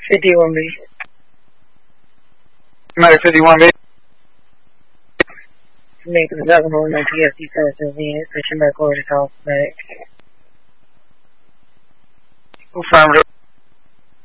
51B. Medic 51B. Make the second one, my TFC services unit, pushing back over to South Medic. Affirmative.